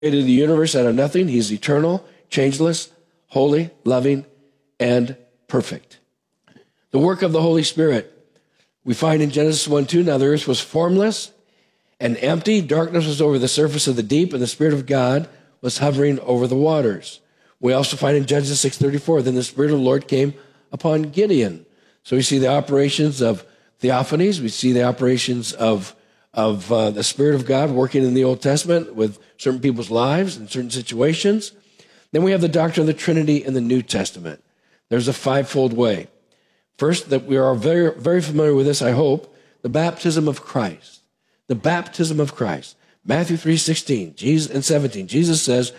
Created the universe out of nothing. He's eternal, changeless, holy, loving, and perfect. The work of the Holy Spirit, we find in Genesis 1:2, now the earth was formless and empty. Darkness was over the surface of the deep, and the Spirit of God was hovering over the waters. We also find in Genesis 6:34, then the Spirit of the Lord came upon Gideon. So we see the operations of theophanies. We see the operations of the Spirit of God working in the Old Testament with certain people's lives and certain situations. Then we have the doctrine of the Trinity in the New Testament. There's a fivefold way. First, that we are very, very familiar with this, I hope, the baptism of Christ. The baptism of Christ. Matthew 3:16 and 17. Jesus says,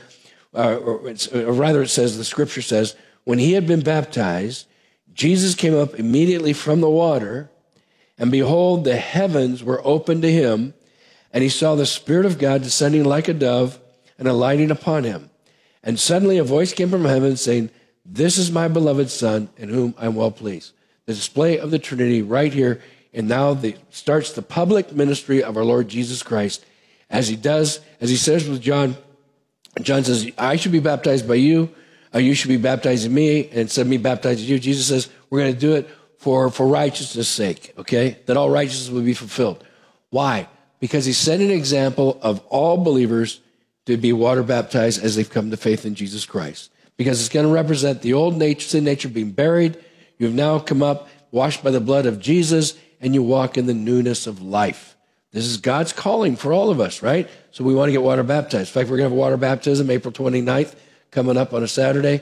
it says, the scripture says, when he had been baptized, Jesus came up immediately from the water, and behold, the heavens were opened to him, and he saw the Spirit of God descending like a dove and alighting upon him. And suddenly a voice came from heaven saying, this is my beloved Son, in whom I'm well pleased. The display of the Trinity right here, and now starts the public ministry of our Lord Jesus Christ, as he says with John. John says, I should be baptized by you, you should be baptizing me, and instead of me baptizing you, Jesus says, we're going to do it for righteousness' sake, okay? That all righteousness will be fulfilled. Why? Because he set an example of all believers to be water baptized as they've come to faith in Jesus Christ. Because it's going to represent the old nature, sin nature being buried. You've now come up, washed by the blood of Jesus, and you walk in the newness of life. This is God's calling for all of us, right? So we want to get water baptized. In fact, we're going to have a water baptism April 29th coming up on a Saturday.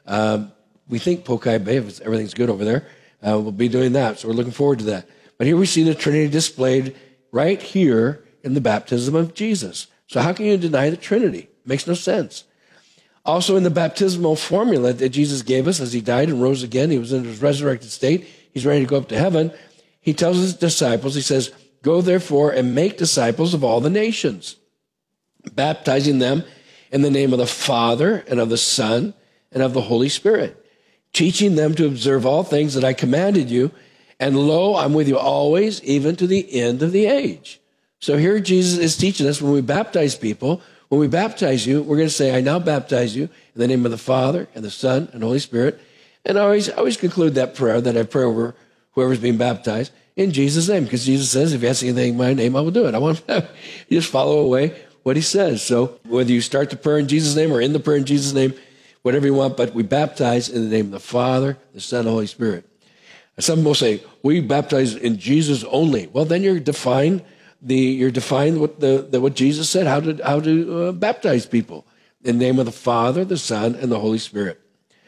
We think Pokai Bay, if everything's good over there, we'll be doing that. So we're looking forward to that. But here we see the Trinity displayed right here in the baptism of Jesus. So how can you deny the Trinity? It makes no sense. Also in the baptismal formula that Jesus gave us as he died and rose again, he was in his resurrected state, he's ready to go up to heaven. He tells his disciples, he says, go therefore and make disciples of all the nations, baptizing them in the name of the Father and of the Son and of the Holy Spirit, teaching them to observe all things that I commanded you. And lo, I'm with you always, even to the end of the age. So here Jesus is teaching us when we baptize people, when we baptize you, we're going to say, I now baptize you in the name of the Father and the Son and the Holy Spirit. And I always conclude that prayer, that I pray over whoever's being baptized in Jesus' name, because Jesus says, if you ask anything in my name, I will do it. I want you just follow away what he says. So whether you start the prayer in Jesus' name or in the prayer in Jesus' name, whatever you want, but we baptize in the name of the Father, the Son, and the Holy Spirit. Some will say, we baptize in Jesus only. Well, then you're defined what Jesus said, how to baptize people in the name of the Father, the Son, and the Holy Spirit.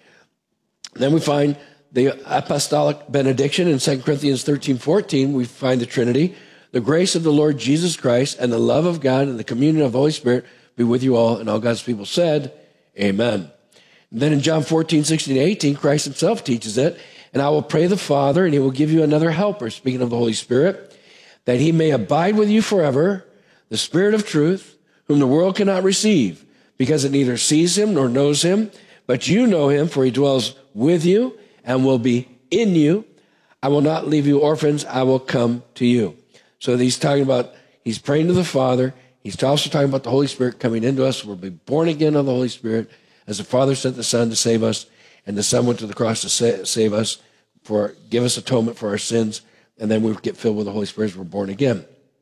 Then we find the apostolic benediction in 2 Corinthians 13:14. We find the Trinity. The grace of the Lord Jesus Christ and the love of God and the communion of the Holy Spirit be with you all. And all God's people said, amen. And then in John 14:16-18, Christ himself teaches it. And I will pray the Father, and he will give you another helper, speaking of the Holy Spirit, that he may abide with you forever, the Spirit of truth, whom the world cannot receive, because it neither sees him nor knows him, but you know him, for he dwells with you and will be in you. I will not leave you orphans, I will come to you. So he's praying to the Father. He's also talking about the Holy Spirit coming into us. We'll be born again of the Holy Spirit, as the Father sent the Son to save us, and the Son went to the cross to save us, give us atonement for our sins, and then we get filled with the Holy Spirit as we're born again.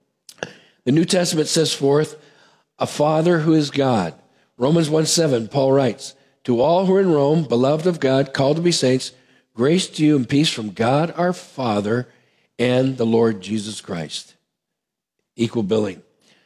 The New Testament says forth, a Father who is God. Romans 1:7, Paul writes, to all who are in Rome, beloved of God, called to be saints, grace to you and peace from God our Father and the Lord Jesus Christ. Equal billing.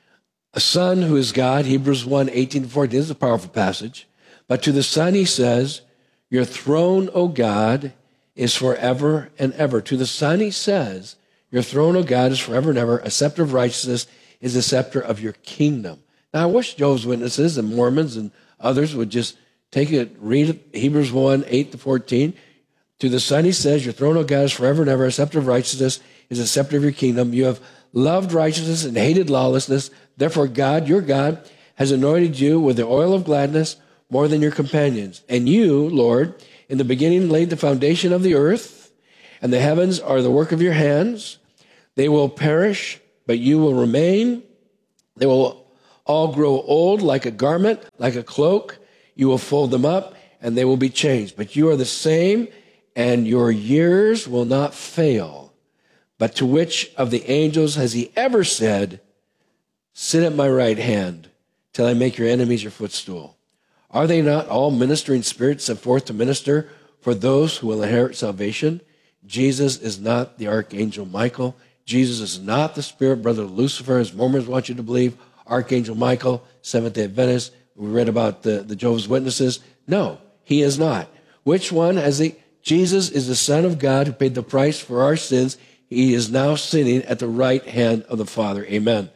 A Son who is God, Hebrews 1:18-14, this is a powerful passage. But to the Son he says, your throne, O God, is forever and ever. To the Son he says, your throne, O God, is forever and ever. A scepter of righteousness is the scepter of your kingdom. Now, I wish Jehovah's Witnesses and Mormons and others would just take it, read it, Hebrews 1:8-14. To the Son he says, your throne, O God, is forever and ever. A scepter of righteousness is the scepter of your kingdom. You have loved righteousness and hated lawlessness. Therefore, God, your God, has anointed you with the oil of gladness more than your companions. And you, Lord, in the beginning laid the foundation of the earth, and the heavens are the work of your hands. They will perish, but you will remain. They will all grow old like a garment, like a cloak. You will fold them up, and they will be changed. But you are the same, and your years will not fail. But to which of the angels has he ever said, sit at my right hand till I make your enemies your footstool? Are they not all ministering spirits sent forth to minister for those who will inherit salvation? Jesus is not the archangel Michael. Jesus is not the spirit brother Lucifer, as Mormons want you to believe. Archangel Michael, Seventh-day Adventist. We read about the Jehovah's Witnesses. No, he is not. Which one has he? Jesus is the Son of God who paid the price for our sins. He is now sitting at the right hand of the Father. Amen.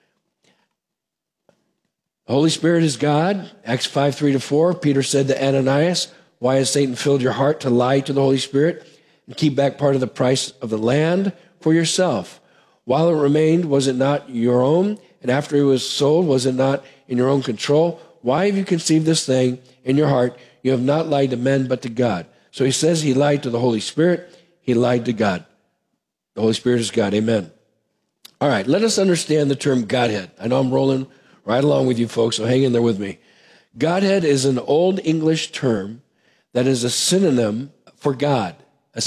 The Holy Spirit is God. Acts 5:3-4. Peter said to Ananias, why has Satan filled your heart to lie to the Holy Spirit and keep back part of the price of the land for yourself? While it remained, was it not your own? And after it was sold, was it not in your own control? Why have you conceived this thing in your heart? You have not lied to men, but to God. So he says he lied to the Holy Spirit. He lied to God. The Holy Spirit is God. Amen. All right, let us understand the term Godhead. I know I'm rolling right along with you folks, so hang in there with me. Godhead is an Old English term that is a synonym for God,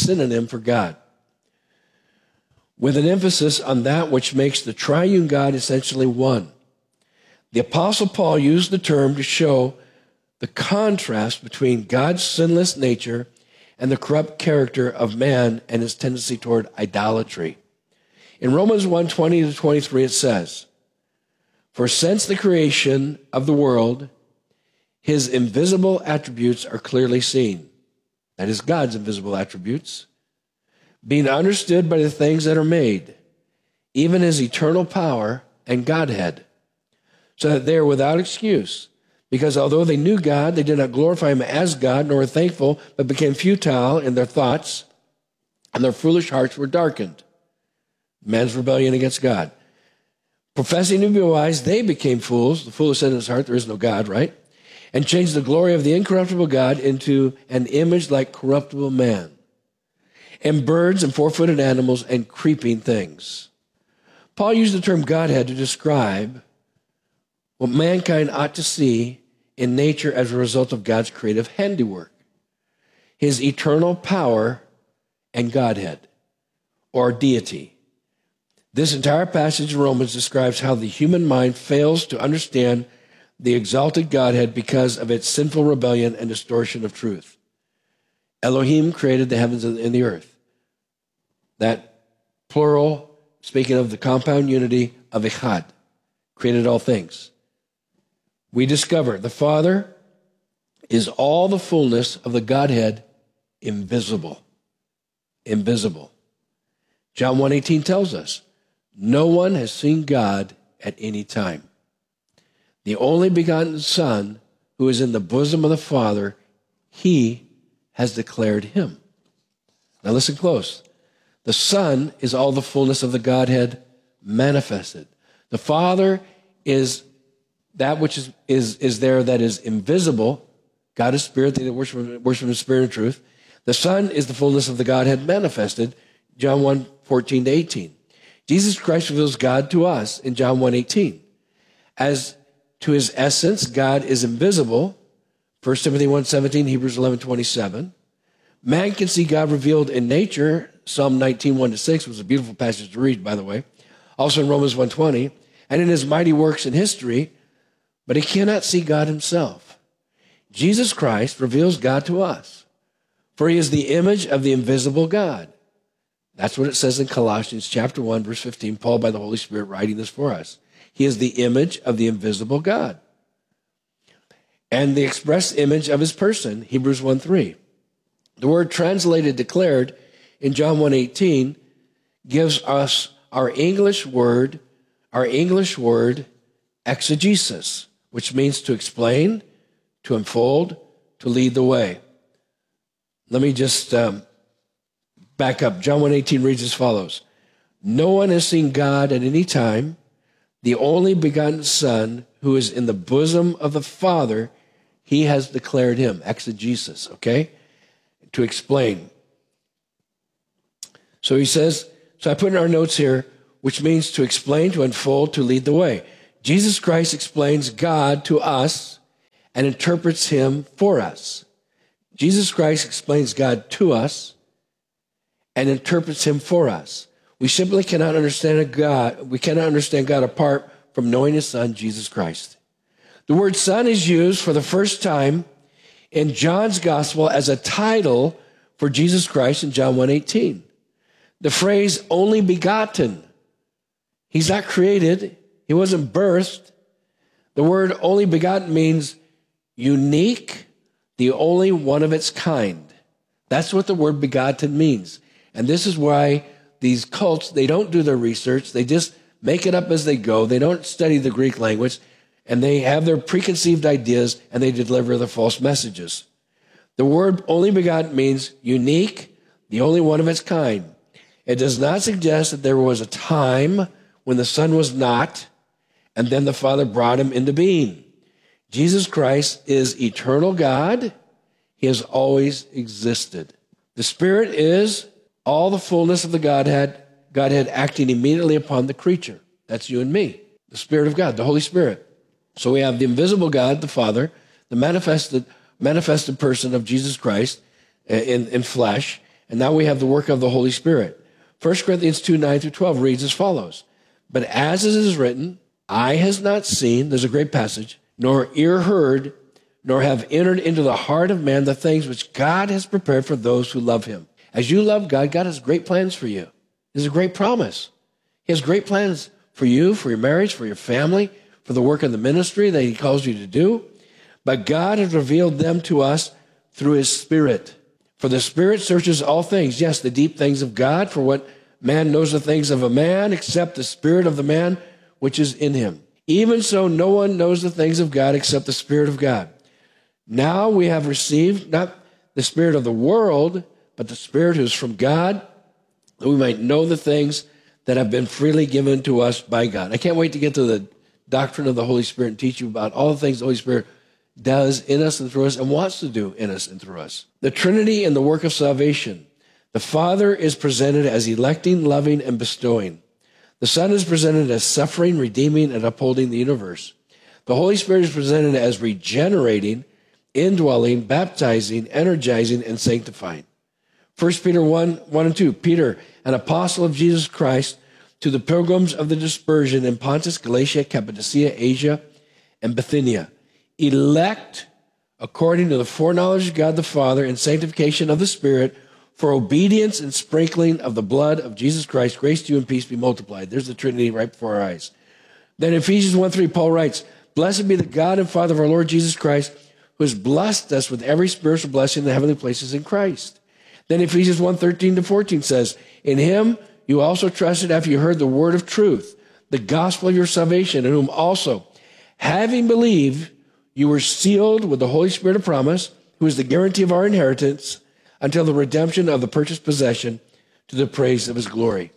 with an emphasis on that which makes the triune God essentially one. The Apostle Paul used the term to show the contrast between God's sinless nature and the corrupt character of man and his tendency toward idolatry. In Romans 1:20-23, it says, for since the creation of the world, his invisible attributes are clearly seen. That is God's invisible attributes, being understood by the things that are made, even his eternal power and Godhead, so that they are without excuse. Because although they knew God, they did not glorify him as God, nor were thankful, but became futile in their thoughts, and their foolish hearts were darkened. Man's rebellion against God. Professing to be wise, they became fools. The fool said in his heart, there is no God, right? And changed the glory of the incorruptible God into an image like corruptible man, and birds and four-footed animals and creeping things. Paul used the term Godhead to describe what mankind ought to see in nature as a result of God's creative handiwork, his eternal power and Godhead, or deity. This entire passage in Romans describes how the human mind fails to understand the exalted Godhead because of its sinful rebellion and distortion of truth. Elohim created the heavens and the earth. That plural, speaking of the compound unity of Echad, created all things. We discover the Father is all the fullness of the Godhead, invisible. Invisible. John 1:18 tells us, no one has seen God at any time. The only begotten Son, who is in the bosom of the Father, he has declared him. Now listen close. The Son is all the fullness of the Godhead manifested. The Father is that which is there that is invisible. God is spirit, they that worship him in spirit and truth. The Son is the fullness of the Godhead manifested, John 1:14-18. Jesus Christ reveals God to us in John 1:18. As to his essence, God is invisible, 1 Timothy 1:17, Hebrews 11:27. Man can see God revealed in nature, Psalm 19:1-6 was a beautiful passage to read, by the way. Also in Romans 1:20, and in his mighty works in history, but he cannot see God himself. Jesus Christ reveals God to us, for he is the image of the invisible God. That's what it says in Colossians chapter 1, verse 15, Paul by the Holy Spirit writing this for us. He is the image of the invisible God and the express image of his person, Hebrews 1:3. The word translated declared in John 1:18 gives us our English word exegesis, which means to explain, to unfold, to lead the way. Let me just back up. John 1:18 reads as follows. No one has seen God at any time. The only begotten Son, who is in the bosom of the Father, he has declared him. Exegesis, okay? To explain. So he says, so I put in our notes here, which means to explain, to unfold, to lead the way. Jesus Christ explains God to us and interprets him for us. Jesus Christ explains God to us and interprets him for us. We simply cannot understand God. We cannot understand God apart from knowing his Son, Jesus Christ. The word Son is used for the first time in John's gospel as a title for Jesus Christ in John 1:18. The phrase only begotten. He's not created. He wasn't birthed. The word only begotten means unique, the only one of its kind. That's what the word begotten means. And this is why these cults, they don't do their research. They just make it up as they go. They don't study the Greek language, and they have their preconceived ideas, and they deliver the false messages. The word only begotten means unique, the only one of its kind. It does not suggest that there was a time when the Son was not, and then the Father brought him into being. Jesus Christ is eternal God. He has always existed. The Spirit is all the fullness of the Godhead acting immediately upon the creature. That's you and me, the Spirit of God, the Holy Spirit. So we have the invisible God, the Father, the manifested person of Jesus Christ in flesh, and now we have the work of the Holy Spirit. 1 Corinthians 2:9-12 reads as follows, "But as it is written, eye has not seen," there's a great passage, "nor ear heard, nor have entered into the heart of man the things which God has prepared for those who love him." As you love God, God has great plans for you. There's a great promise. He has great plans for you, for your marriage, for your family, for the work of the ministry that he calls you to do. But God has revealed them to us through his Spirit. For the Spirit searches all things, yes, the deep things of God, for what man knows the things of a man except the spirit of the man which is in him. Even so, no one knows the things of God except the Spirit of God. Now we have received not the spirit of the world, but the Spirit who is from God, that we might know the things that have been freely given to us by God. I can't wait to get to the doctrine of the Holy Spirit and teach you about all the things the Holy Spirit does in us and through us and wants to do in us and through us. The Trinity and the work of salvation. The Father is presented as electing, loving, and bestowing. The Son is presented as suffering, redeeming, and upholding the universe. The Holy Spirit is presented as regenerating, indwelling, baptizing, energizing, and sanctifying. 1 Peter 1:1-2, Peter, an apostle of Jesus Christ, to the pilgrims of the dispersion in Pontus, Galatia, Cappadocia, Asia, and Bithynia, elect according to the foreknowledge of God the Father and sanctification of the Spirit, for obedience and sprinkling of the blood of Jesus Christ, grace to you and peace be multiplied. There's the Trinity right before our eyes. Then Ephesians 1:3, Paul writes, "Blessed be the God and Father of our Lord Jesus Christ, who has blessed us with every spiritual blessing in the heavenly places in Christ." Then Ephesians 1:13-14 says, "In him you also trusted after you heard the word of truth, the gospel of your salvation, in whom also, having believed, you were sealed with the Holy Spirit of promise, who is the guarantee of our inheritance until the redemption of the purchased possession to the praise of his glory."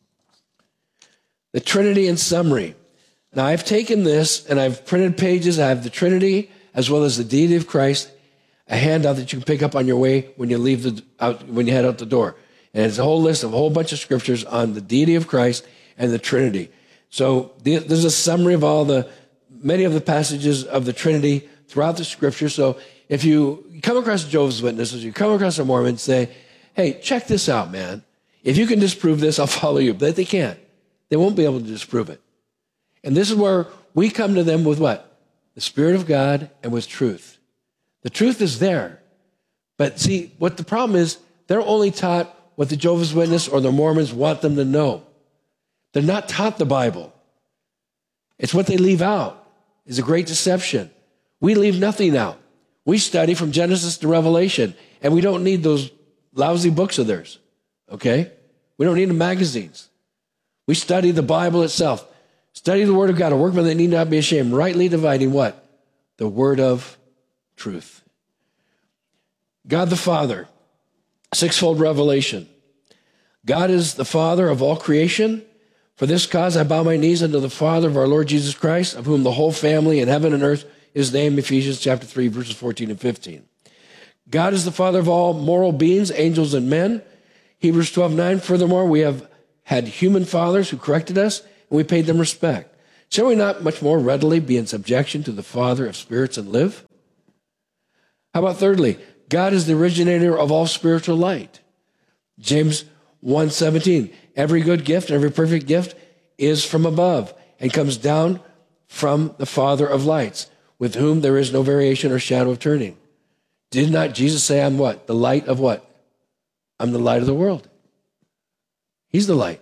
The Trinity in summary. Now I've taken this and I've printed pages. I have the Trinity as well as the deity of Christ, a handout that you can pick up on your way when you when you head out the door. And it's a whole list of a whole bunch of scriptures on the deity of Christ and the Trinity. So there's a summary of many of the passages of the Trinity throughout the scripture. So if you come across Jehovah's Witnesses, you come across a Mormon, say, "Hey, check this out, man. If you can disprove this, I'll follow you." But they can't. They won't be able to disprove it. And this is where we come to them with what? The Spirit of God and with truth. The truth is there. But see, what the problem is, they're only taught what the Jehovah's Witnesses or the Mormons want them to know. They're not taught the Bible. It's what they leave out is a great deception. We leave nothing out. We study from Genesis to Revelation, and we don't need those lousy books of theirs, okay? We don't need the magazines. We study the Bible itself. Study the Word of God, a workman that need not be ashamed, rightly dividing what? The Word of truth. God the Father, sixfold revelation. God is the Father of all creation. For this cause I bow my knees unto the Father of our Lord Jesus Christ, of whom the whole family in heaven and earth is named, Ephesians chapter 3, verses 14 and 15. God is the Father of all moral beings, angels and men, Hebrews 12:9. Furthermore, we have had human fathers who corrected us, and we paid them respect. Shall we not much more readily be in subjection to the Father of spirits and live? How about thirdly, God is the originator of all spiritual light. James 1:17, every good gift and every perfect gift is from above and comes down from the Father of lights, with whom there is no variation or shadow of turning. Did not Jesus say, I'm what? The light of what? I'm the light of the world. He's the light.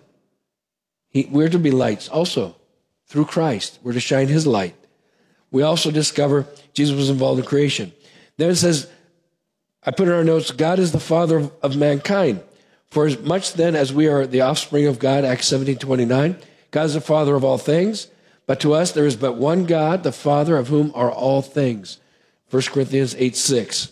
We're to be lights also through Christ. We're to shine his light. We also discover Jesus was involved in creation. Then it says, I put in our notes, God is the Father of mankind. For as much then as we are the offspring of God, Acts 17:29, God is the Father of all things, but to us there is but one God, the Father of whom are all things. 1 Corinthians 8:6.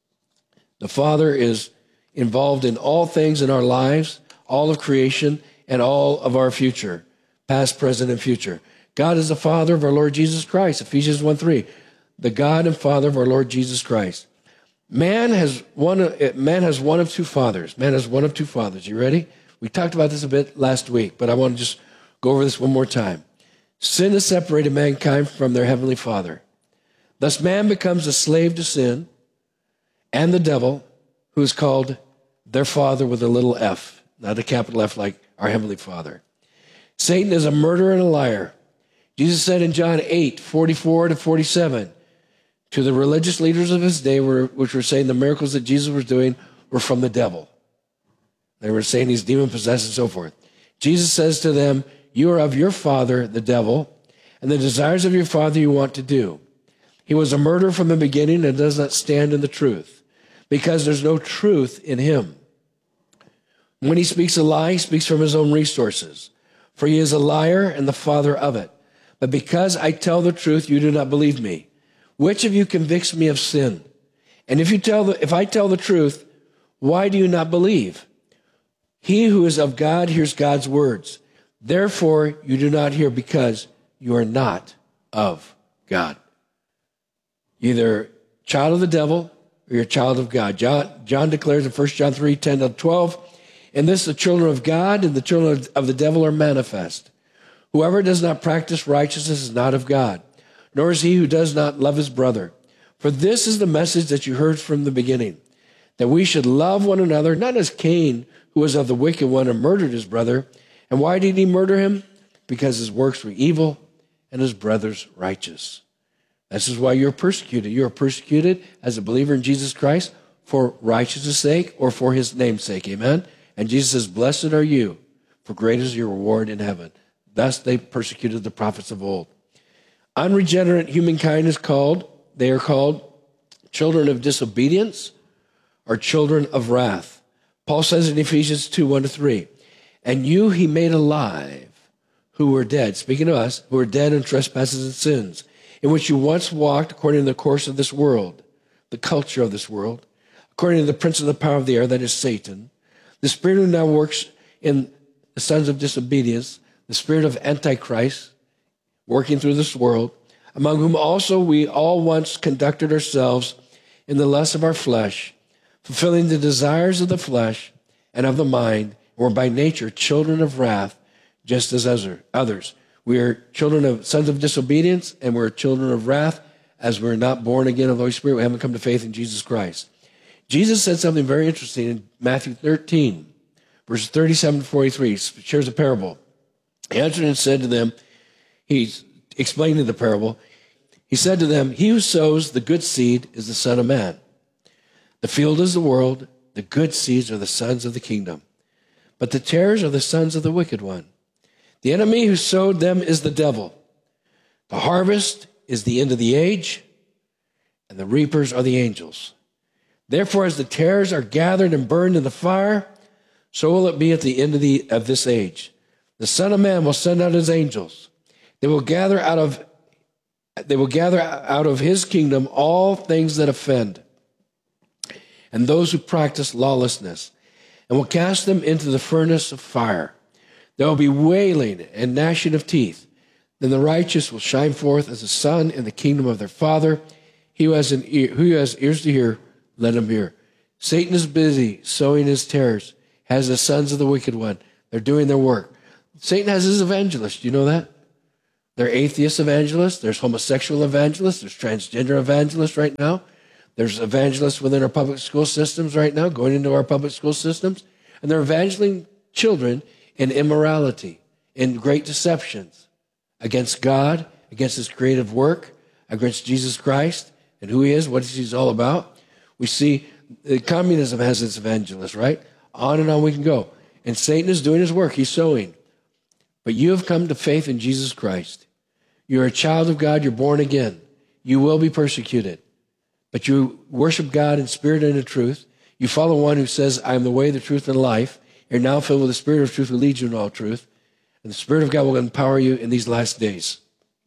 The Father is involved in all things in our lives, all of creation, and all of our future, past, present, and future. God is the Father of our Lord Jesus Christ, Ephesians 1:3. The God and Father of our Lord Jesus Christ. Man has one of two fathers. Man has one of two fathers. You ready? We talked about this a bit last week, but I want to just go over this one more time. Sin has separated mankind from their heavenly Father. Thus man becomes a slave to sin and the devil, who is called their father with a little f, not a capital F like our heavenly Father. Satan is a murderer and a liar. Jesus said in John 8:44-47, to the religious leaders of his day, which were saying the miracles that Jesus was doing were from the devil. They were saying he's demon-possessed and so forth. Jesus says to them, you are of your father, the devil, and the desires of your father you want to do. He was a murderer from the beginning and does not stand in the truth, because there's no truth in him. When he speaks a lie, he speaks from his own resources, for he is a liar and the father of it. But because I tell the truth, you do not believe me. Which of you convicts me of sin? And if I tell the truth, why do you not believe? He who is of God hears God's words. Therefore, you do not hear because you are not of God. Either child of the devil or you're a child of God. John declares in 1 John 3:10-12, in this the children of God and the children of the devil are manifest. Whoever does not practice righteousness is not of God, nor is he who does not love his brother. For this is the message that you heard from the beginning, that we should love one another, not as Cain, who was of the wicked one and murdered his brother. And why did he murder him? Because his works were evil and his brother's righteous. This is why you're persecuted. You are persecuted as a believer in Jesus Christ for righteousness' sake or for his name's sake. Amen? And Jesus says, blessed are you, for great is your reward in heaven. Thus they persecuted the prophets of old. Unregenerate humankind they are called children of disobedience or children of wrath. Paul says in Ephesians 2:1-3, and you he made alive who were dead, speaking of us, who were dead in trespasses and sins, in which you once walked according to the course of this world, the culture of this world, according to the prince of the power of the air, that is Satan, the spirit who now works in the sons of disobedience, the spirit of Antichrist, working through this world, among whom also we all once conducted ourselves in the lust of our flesh, fulfilling the desires of the flesh and of the mind, and were by nature children of wrath, just as others. We are children of sons of disobedience, and we're children of wrath, as we're not born again of the Holy Spirit. We haven't come to faith in Jesus Christ. Jesus said something very interesting in Matthew 13, verses 37-43. He shares a parable. He answered and said to them, he's explaining the parable. He said to them, he who sows the good seed is the Son of Man. The field is the world. The good seeds are the sons of the kingdom. But the tares are the sons of the wicked one. The enemy who sowed them is the devil. The harvest is the end of the age, and the reapers are the angels. Therefore, as the tares are gathered and burned in the fire, so will it be at the end of this age. The Son of Man will send out his angels. They will gather out of his kingdom all things that offend, and those who practice lawlessness, and will cast them into the furnace of fire. There will be wailing and gnashing of teeth. Then the righteous will shine forth as the sun in the kingdom of their Father. He who has ears to hear, let him hear. Satan is busy sowing his tares, has the sons of the wicked one. They're doing their work. Satan has his evangelists. Do you know that? There are atheist evangelists. There's homosexual evangelists. There's transgender evangelists right now. There's evangelists within our public school systems right now, going into our public school systems. And they're evangelizing children in immorality, in great deceptions against God, against his creative work, against Jesus Christ and who he is, what he's all about. We see communism has its evangelists, right? On and on we can go. And Satan is doing his work. He's sowing. But you have come to faith in Jesus Christ. You're a child of God. You're born again. You will be persecuted. But you worship God in spirit and in truth. You follow one who says, I am the way, the truth, and life. You're now filled with the Spirit of truth who leads you in all truth. And the Spirit of God will empower you in these last days.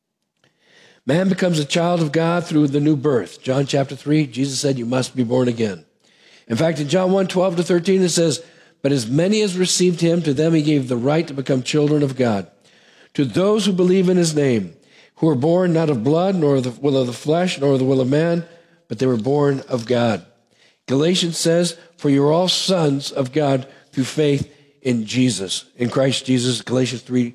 Man becomes a child of God through the new birth. John chapter 3, Jesus said, you must be born again. In fact, in John 1, 12-13, it says, but as many as received him, to them he gave the right to become children of God. To those who believe in his name, who were born not of blood, nor the will of the flesh, nor the will of man, but they were born of God. Galatians says, for you are all sons of God through faith in Jesus, in Christ Jesus, Galatians 3,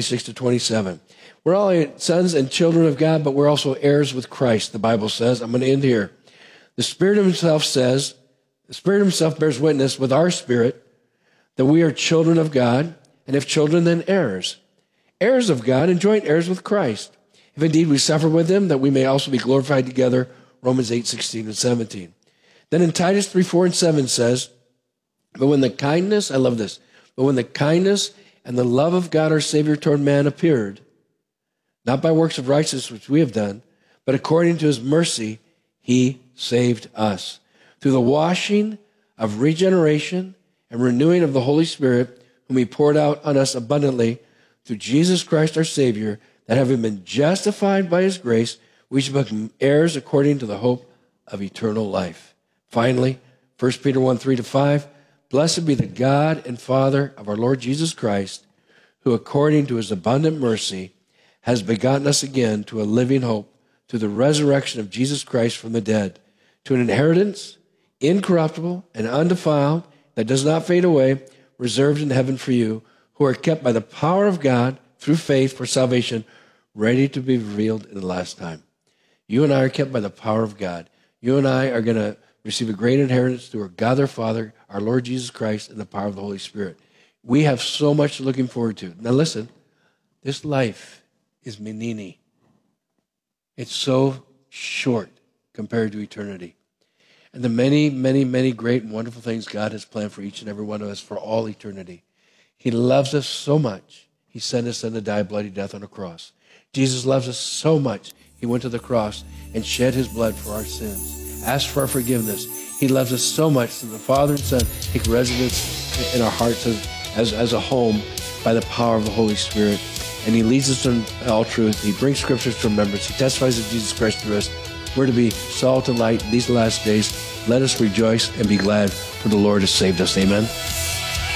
26-27. We're all sons and children of God, but we're also heirs with Christ, the Bible says. I'm going to end here. The Spirit himself says, the Spirit himself bears witness with our spirit that we are children of God, and if children, then heirs. Heirs of God and joint heirs with Christ. If indeed we suffer with him, that we may also be glorified together, Romans 8, 16 and 17. Then in Titus 3, 4 and 7 says, but when the kindness, I love this, but when the kindness and the love of God our Savior toward man appeared, not by works of righteousness which we have done, but according to his mercy, he saved us through the washing of regeneration and renewing of the Holy Spirit, whom he poured out on us abundantly through Jesus Christ our Savior, that having been justified by his grace, we should become heirs according to the hope of eternal life. Finally, 1 Peter 1, 3-5, blessed be the God and Father of our Lord Jesus Christ, who according to his abundant mercy has begotten us again to a living hope through the resurrection of Jesus Christ from the dead, to an inheritance incorruptible and undefiled that does not fade away, reserved in heaven for you, who are kept by the power of God through faith for salvation, ready to be revealed in the last time. You and I are kept by the power of God. You and I are going to receive a great inheritance through our God their Father, our Lord Jesus Christ, and the power of the Holy Spirit. We have so much looking forward to. Now listen, this life is menini. It's so short compared to eternity. And the many, many, many great and wonderful things God has planned for each and every one of us for all eternity. He loves us so much, he sent his son to die a bloody death on a cross. Jesus loves us so much, he went to the cross and shed his blood for our sins. Ask for our forgiveness. He loves us so much that the Father and Son take residence in our hearts as a home by the power of the Holy Spirit. And he leads us in all truth. He brings scriptures to remembrance. He testifies of Jesus Christ through us. We're to be salt and light in these last days. Let us rejoice and be glad, for the Lord has saved us. Amen.